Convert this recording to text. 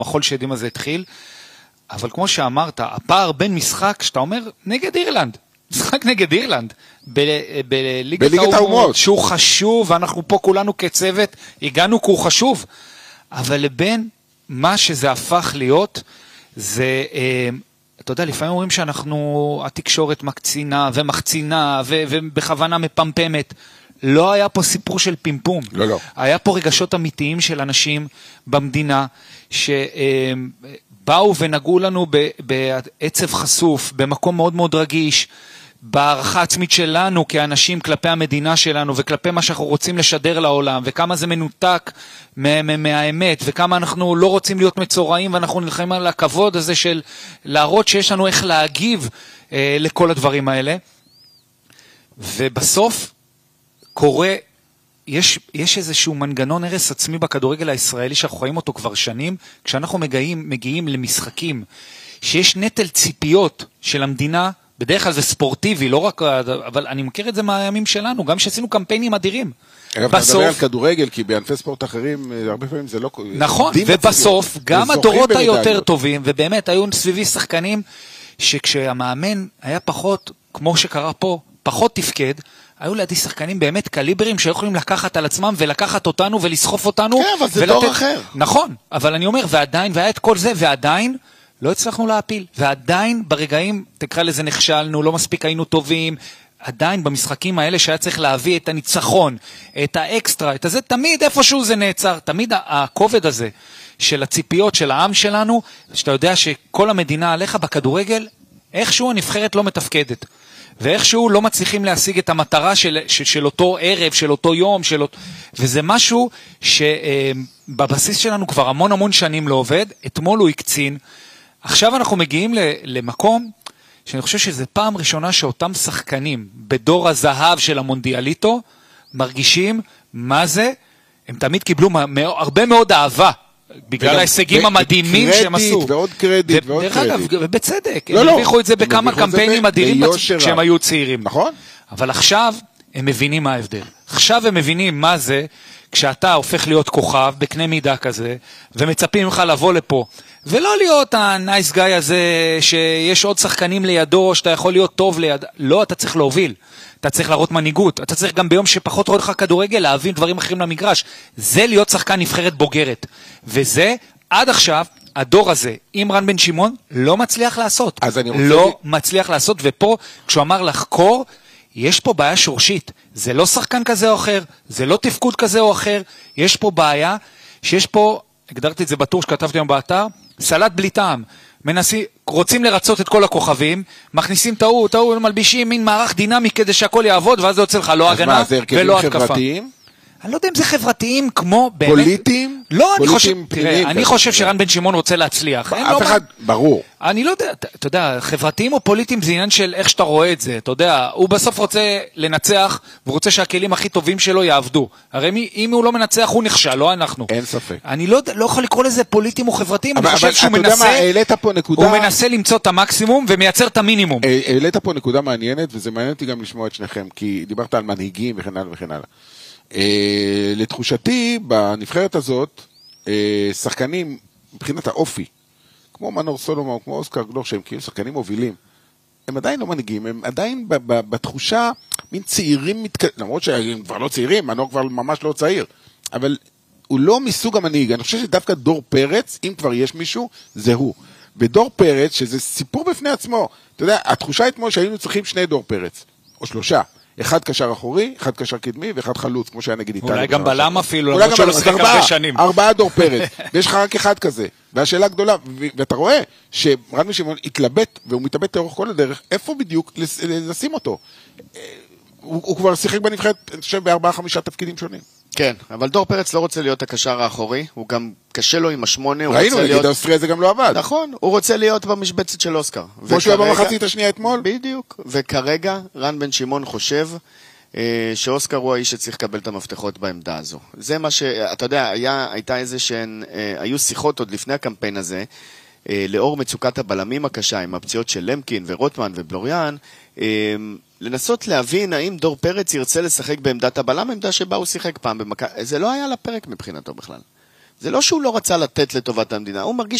המחול שדים הזה התחיל, אבל כמו שאמרת, הפער בין משחק, שאתה אומר, נגד אירלנד, משחק נגד אירלנד, בליגת האומות, שהוא חשוב, ואנחנו פה כולנו כצוות, הגענו כי הוא חשוב, אבל לבין מה שזה הפך להיות, זה, אתה יודע, לפעמים אומרים שאנחנו, התקשורת מקצינה ומחצינה, ובכוונה מפמפמת, לא היה פה סיפור של פימפום. לא, לא. היה פה רגשות אמיתיים של אנשים במדינה, שבאו ונגעו לנו בעצב חשוף, במקום מאוד מאוד רגיש, בערכה עצמית שלנו כאנשים כלפי המדינה שלנו, וכלפי מה שאנחנו רוצים לשדר לעולם, וכמה זה מנותק מהאמת, וכמה אנחנו לא רוצים להיות מצורעים, ואנחנו נלחמים על הכבוד הזה של להראות שיש לנו איך להגיב לכל הדברים האלה. ובסוף קורה, יש איזשהו מנגנון הרס עצמי בכדורגל הישראלי, שאנחנו רואים אותו כבר שנים, כשאנחנו מגיעים למשחקים, שיש נטל ציפיות של המדינה, בדרך כלל זה ספורטיבי, לא רק, אבל אני מכיר את זה מהימים שלנו, גם שעשינו קמפיינים אדירים. אגב, אתה מדבר על כדורגל, כי בענפי ספורט אחרים, הרבה פעמים זה לא... נכון, ובסוף, גם הדורות היותר טובים, ובאמת היו סביבי שחקנים, שכשהמאמן היה פחות, כמו שקרה פה, פחות תפקד, היו לידי שחקנים באמת קליברים, שיכולים לקחת על עצמם, ולקחת אותנו, ולסחוף אותנו. כן, אבל זה דור אחר. נכון, אבל אני אומר, ועדיין, והיה את כל זה, ועדיין, לא הצלחנו להפיל, ועדיין ברגעים, תקרא לזה נכשלנו, לא מספיק היינו טובים, עדיין במשחקים האלה שהיה צריך להביא את הניצחון, את האקסטרה, את הזה, תמיד איפשהו זה נעצר, תמיד הכובד הזה של הציפיות של העם שלנו, שאתה יודע שכל המדינה עליך בכדורגל, איכשהו הנבחרת לא מתפקדת, ואיכשהו לא מצליחים להשיג את המטרה של אותו ערב, של אותו יום, וזה משהו שבבסיס שלנו כבר המון המון שנים לא עובד, אתמול הוא הקצין, עכשיו אנחנו מגיעים למקום שאני חושב שזה פעם ראשונה שאותם שחקנים בדור הזהב של המונדיאליטו מרגישים מה זה, הם תמיד קיבלו הרבה מאוד אהבה בגלל ההישגים המדהימים שהם עשו. ועוד קרדיט ועוד קרדיט. ובצדק, הם הרוויחו את זה בכמה קמפיינים אדירים כשהם היו צעירים. נכון. אבל עכשיו הם מבינים מה ההבדל. עכשיו הם מבינים מה זה כשאתה הופך להיות כוכב בקנה מידה כזה, ומצפים לך לבוא לפה, ולא להיות הנייס גאי הזה, שיש עוד שחקנים לידו, שאתה יכול להיות טוב ליד, לא, אתה צריך להוביל, אתה צריך להראות מנהיגות, אתה צריך גם ביום שפחות רואה לך כדורגל, להבין דברים אחרים למגרש, זה להיות שחקן נבחרת בוגרת, וזה, עד עכשיו, הדור הזה, עם רן בן שמעון, לא מצליח לעשות, לא מצליח לעשות, ופה, כשהוא אמר לחקור, יש פה בעיה שורשית, זה לא שחקן כזה או אחר, זה לא תפקוד כזה או אחר, יש פה בעיה, שיש פה, הגדרתי את זה בטור שכתבתי היום באתר, סלט בלי טעם, רוצים לרצות את כל הכוכבים, מכניסים טעות, מלבישים מין מערך דינמי כדי שהכל יעבוד, ואז זה יוצא לך לא הגנה ולא התקפה. חברתיים? אני לא יודע אם זה חברתיים כמו... פוליטיים? לא, אני חושב שרן בן שמעון רוצה להצליח. אף אחד, ברור. אני לא יודע, אתה יודע, חברתיים או פוליטיים זה עניין של איך שאתה רואה את זה, אתה יודע, הוא בסוף רוצה לנצח, והוא רוצה שהכלים הכי טובים שלו יעבדו. הרי אם הוא לא מנצח, הוא נכשל, לא אנחנו. אין ספק. אני לא יכול לקרוא לזה פוליטיים או חברתיים, אני חושב שהוא מנסה למצוא את המקסימום ומייצר את המינימום. העלית פה נקודה מעניינת, וזה מעניין אותי גם לשמוע את שניכם, כי דיברת על מנהיגים וכן הלאה וכן הלאה. לתחושתי, בנבחרת הזאת, שחקנים, מבחינת האופי, כמו מנור סולומון, כמו אוסקר גלוך, שהם כאילו שחקנים מובילים, הם עדיין לא מנהיגים, הם עדיין בתחושה, מין צעירים, למרות שהם כבר לא צעירים, מנור כבר ממש לא צעיר, אבל הוא לא מסוג המנהיג. אני חושב שדווקא דור פרץ, אם כבר יש מישהו, זה הוא. ודור פרץ, שזה סיפור בפני עצמו, אתה יודע, התחושה אתמול שהיינו צריכים שני דור פרץ, או שלושה. אחד קשר אחורי, אחד קשר קדמי, ואחד חלוץ, כמו שהיה נגיד איטליה. אולי גם בלם אפילו, למרות שלא שחק הרבה שנים. 4 דור פרץ, ויש לך רק אחד כזה. והשאלה גדולה, ואתה רואה שרן בן שמעון התלבט, והוא מתלבט לאורך כל הדרך, איפה בדיוק לשים אותו? הוא כבר שיחק בנבחרת, אני חושב, ב4-5 תפקידים שונים. כן, אבל דור פרץ לא רוצה להיות הקשר האחורי, הוא גם קשה לו עם 8, ראינו, נגיד האוסטריה זה גם לא עבד. נכון, הוא רוצה להיות במשבצת של אוסקר. כמו שהוא היה במחצית השנייה אתמול. בדיוק, וכרגע רן בן שמעון חושב שאוסקר הוא האיש שצריך לקבל את המפתחות בעמדה הזו. זה מה שאתה יודע, הייתה איזה שהן, היו שיחות עוד לפני הקמפיין הזה, לאור מצוקת הבלמים הקשה, עם הפציעות של למקין ורוטמן ובלוריאן, לנסות להבין האם דור פרץ ירצה לשחק בעמדת הבלם, עמדה שבה הוא שיחק פעם במכה, זה לא היה לפרק מבחינתו בכלל. זה לא שהוא לא רצה לתת לטובת המדינה, הוא מרגיש